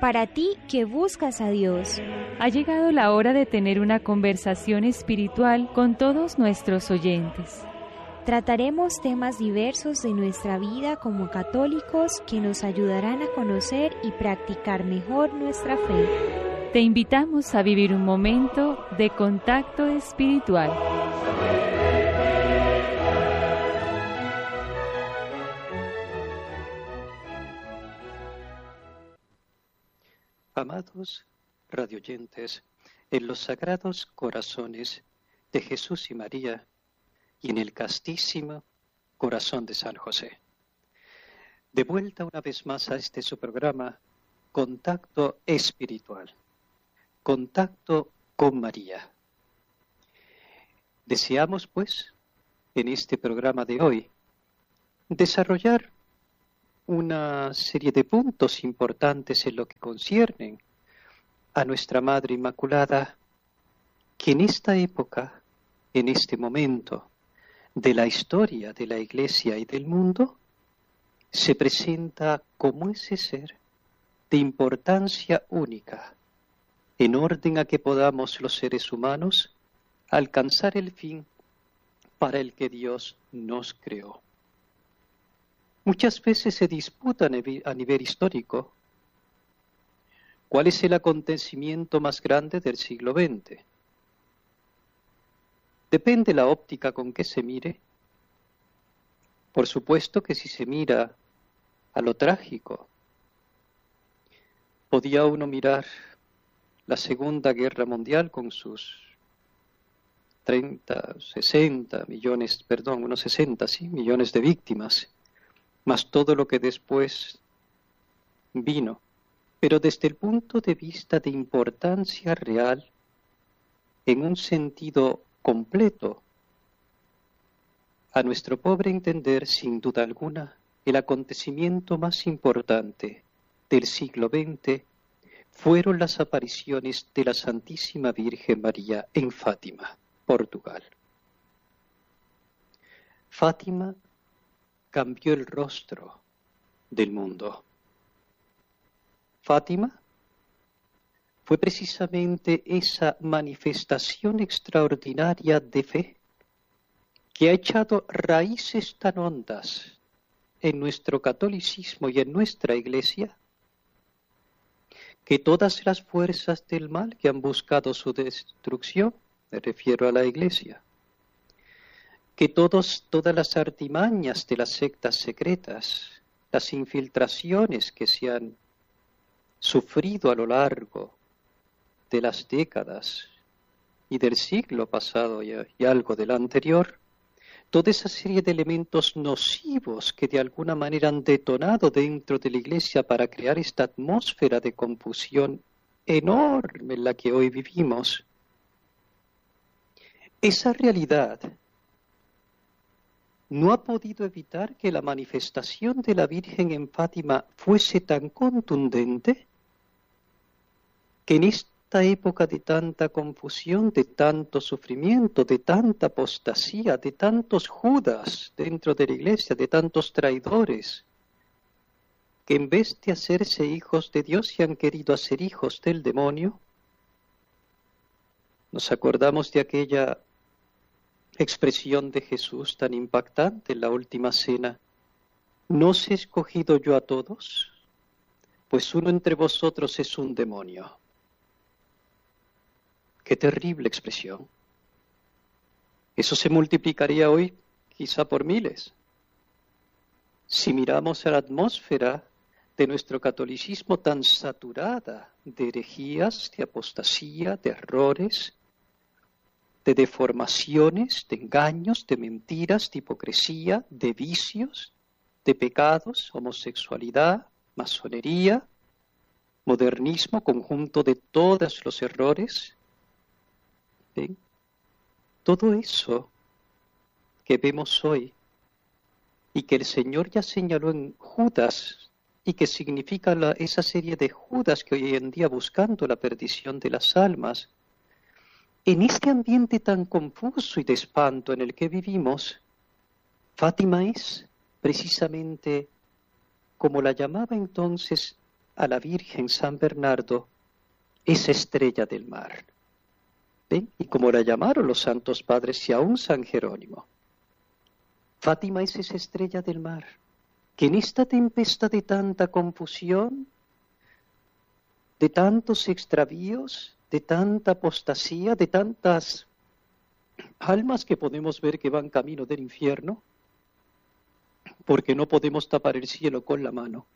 Para ti que buscas a Dios. Ha llegado la hora de tener una conversación espiritual con todos nuestros oyentes. Trataremos temas diversos de nuestra vida como católicos que nos ayudarán a conocer y practicar mejor nuestra fe. Te invitamos a vivir un momento de contacto espiritual. Amados radioyentes, en los sagrados corazones de Jesús y María y en el castísimo corazón de San José. De vuelta una vez más a este su programa, Contacto Espiritual, Contacto con María. Deseamos, pues, en este programa de hoy, desarrollar una serie de puntos importantes en lo que conciernen a nuestra Madre Inmaculada, que en esta época, en este momento de la historia de la Iglesia y del mundo, se presenta como ese ser de importancia única, en orden a que podamos los seres humanos alcanzar el fin para el que Dios nos creó. Muchas veces se disputa a nivel histórico cuál es el acontecimiento más grande del siglo XX. Depende la óptica con que se mire. Por supuesto que si se mira a lo trágico, podía uno mirar la Segunda Guerra Mundial con sus 60 millones de víctimas, más todo lo que después vino, pero desde el punto de vista de importancia real, en un sentido completo, a nuestro pobre entender, sin duda alguna, el acontecimiento más importante del siglo XX fueron las apariciones de la Santísima Virgen María en Fátima, Portugal. Fátima cambió el rostro del mundo. Fátima fue precisamente esa manifestación extraordinaria de fe que ha echado raíces tan hondas en nuestro catolicismo y en nuestra Iglesia, que todas las fuerzas del mal que han buscado su destrucción, me refiero a la Iglesia, que todas las artimañas de las sectas secretas, las infiltraciones que se han sufrido a lo largo de las décadas y del siglo pasado y algo del anterior, toda esa serie de elementos nocivos que de alguna manera han detonado dentro de la Iglesia para crear esta atmósfera de confusión enorme en la que hoy vivimos, esa realidad no ha podido evitar que la manifestación de la Virgen en Fátima fuese tan contundente que en esta época de tanta confusión, de tanto sufrimiento, de tanta apostasía, de tantos Judas dentro de la Iglesia, de tantos traidores, que en vez de hacerse hijos de Dios se han querido hacer hijos del demonio, nos acordamos de aquella expresión de Jesús tan impactante en la última cena: ¿no os he escogido yo a todos? Pues uno entre vosotros es un demonio. Qué terrible expresión. Eso se multiplicaría hoy quizá por miles. Si miramos a la atmósfera de nuestro catolicismo tan saturada de herejías, de apostasía, de errores, de deformaciones, de engaños, de mentiras, de hipocresía, de vicios, de pecados, homosexualidad, masonería, modernismo, conjunto de todos los errores. ¿Sí? Todo eso que vemos hoy y que el Señor ya señaló en Judas y que significa esa serie de Judas que hoy en día buscando la perdición de las almas, en este ambiente tan confuso y de espanto en el que vivimos, Fátima es precisamente, como la llamaba entonces a la Virgen San Bernardo esa estrella del mar. ¿Ven? Y como la llamaron los santos padres y aún San Jerónimo. Fátima es esa estrella del mar, que en esta tempestad de tanta confusión, de tantos extravíos, de tanta apostasía, de tantas almas que podemos ver que van camino del infierno, porque no podemos tapar el cielo con la mano.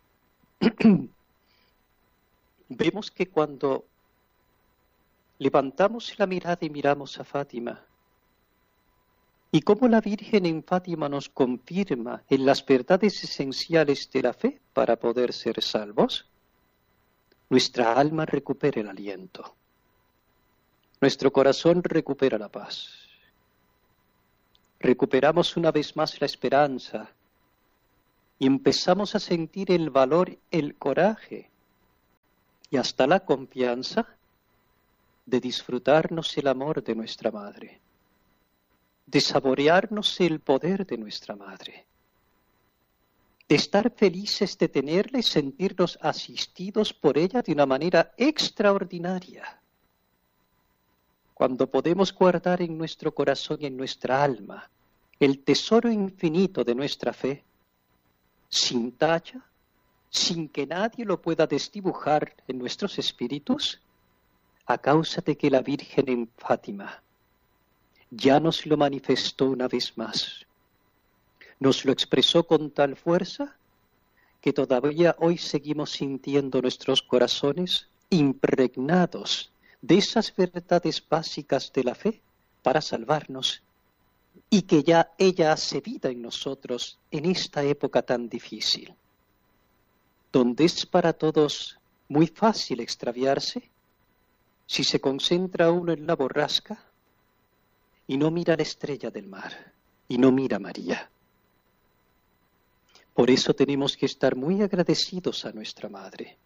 Vemos que cuando levantamos la mirada y miramos a Fátima, y cómo la Virgen en Fátima nos confirma en las verdades esenciales de la fe para poder ser salvos, nuestra alma recupera el aliento, nuestro corazón recupera la paz, recuperamos una vez más la esperanza y empezamos a sentir el valor, el coraje y hasta la confianza de disfrutarnos el amor de nuestra Madre, de saborearnos el poder de nuestra Madre, de estar felices de tenerla y sentirnos asistidos por ella de una manera extraordinaria. Cuando podemos guardar en nuestro corazón y en nuestra alma el tesoro infinito de nuestra fe, sin talla, sin que nadie lo pueda desdibujar en nuestros espíritus, a causa de que la Virgen en Fátima ya nos lo manifestó una vez más. Nos lo expresó con tal fuerza que todavía hoy seguimos sintiendo nuestros corazones impregnados de esas verdades básicas de la fe para salvarnos, y que ya ella hace vida en nosotros en esta época tan difícil, donde es para todos muy fácil extraviarse si se concentra uno en la borrasca y no mira la estrella del mar y no mira a María. Por eso tenemos que estar muy agradecidos a nuestra Madre.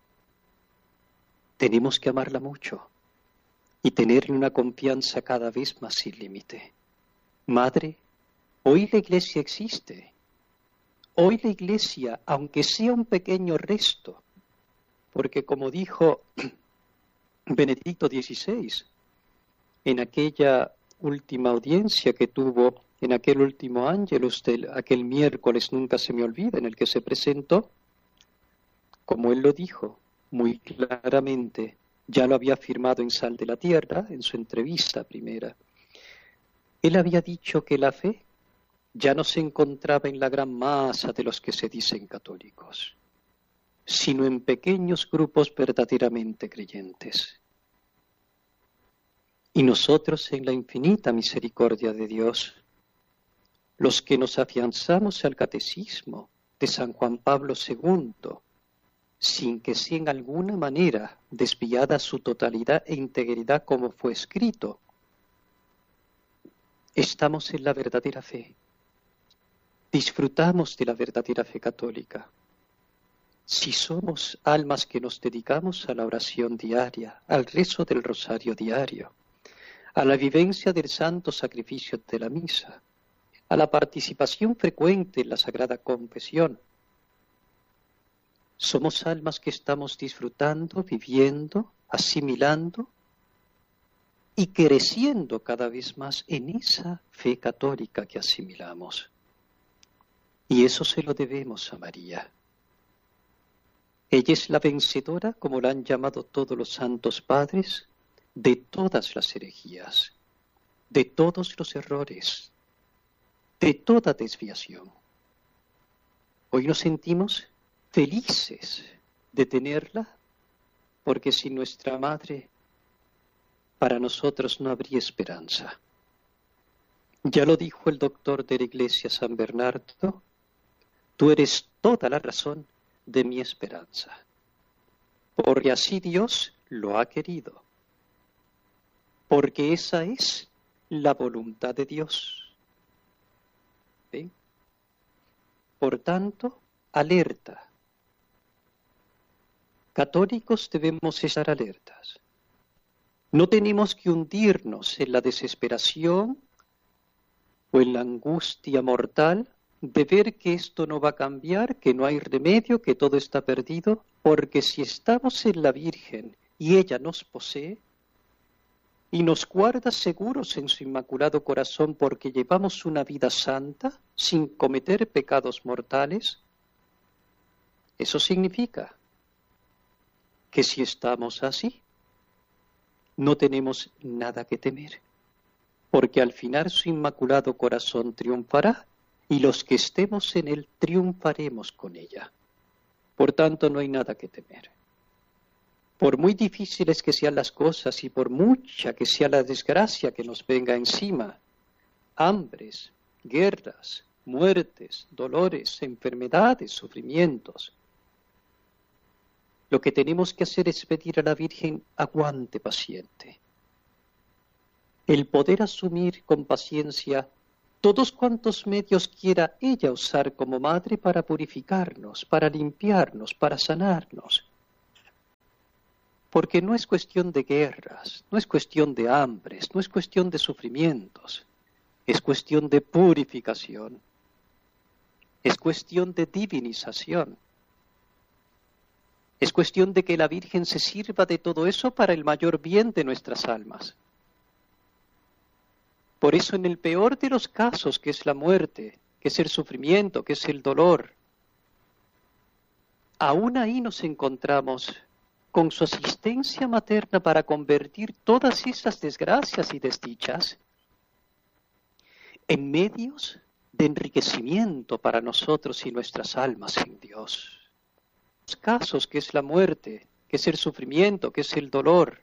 Tenemos que amarla mucho y tenerle una confianza cada vez más sin límite. Madre, hoy la Iglesia existe. Hoy la Iglesia, aunque sea un pequeño resto, porque como dijo Benedicto XVI, en aquella última audiencia que tuvo, en aquel último Ángelus, aquel miércoles nunca se me olvida, en el que se presentó, como él lo dijo muy claramente, ya lo había afirmado en Sal de la Tierra, en su entrevista primera. Él había dicho que la fe ya no se encontraba en la gran masa de los que se dicen católicos, sino en pequeños grupos verdaderamente creyentes. Y nosotros, en la infinita misericordia de Dios, los que nos afianzamos al catecismo de San Juan Pablo II, sin que sea en alguna manera desviada su totalidad e integridad como fue escrito, estamos en la verdadera fe, disfrutamos de la verdadera fe católica. Si somos almas que nos dedicamos a la oración diaria, al rezo del rosario diario, a la vivencia del santo sacrificio de la misa, a la participación frecuente en la Sagrada Confesión, somos almas que estamos disfrutando, viviendo, asimilando y creciendo cada vez más en esa fe católica que asimilamos. Y eso se lo debemos a María. Ella es la vencedora, como la han llamado todos los santos padres, de todas las herejías, de todos los errores, de toda desviación. Hoy nos sentimos felices de tenerla, porque sin nuestra Madre, para nosotros no habría esperanza. Ya lo dijo el doctor de la Iglesia San Bernardo, tú eres toda la razón de mi esperanza, porque así Dios lo ha querido, porque esa es la voluntad de Dios. ¿Sí? Por tanto, alerta. Católicos debemos estar alertas. No tenemos que hundirnos en la desesperación o en la angustia mortal de ver que esto no va a cambiar, que no hay remedio, que todo está perdido, porque si estamos en la Virgen y ella nos posee y nos guarda seguros en su inmaculado corazón porque llevamos una vida santa sin cometer pecados mortales, eso significa que si estamos así, no tenemos nada que temer, porque al final su inmaculado corazón triunfará y los que estemos en él triunfaremos con ella. Por tanto, no hay nada que temer. Por muy difíciles que sean las cosas y por mucha que sea la desgracia que nos venga encima, hambres, guerras, muertes, dolores, enfermedades, sufrimientos, lo que tenemos que hacer es pedir a la Virgen aguante paciente. El poder asumir con paciencia todos cuantos medios quiera ella usar como madre para purificarnos, para limpiarnos, para sanarnos. Porque no es cuestión de guerras, no es cuestión de hambres, no es cuestión de sufrimientos, es cuestión de purificación, es cuestión de divinización, es cuestión de que la Virgen se sirva de todo eso para el mayor bien de nuestras almas. Por eso en el peor de los casos, que es la muerte, que es el sufrimiento, que es el dolor, aún ahí nos encontramos con su asistencia materna para convertir todas esas desgracias y desdichas en medios de enriquecimiento para nosotros y nuestras almas en Dios. Los casos, que es la muerte, que es el sufrimiento, que es el dolor,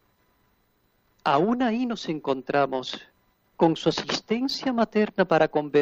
aún ahí nos encontramos con su asistencia materna para convertir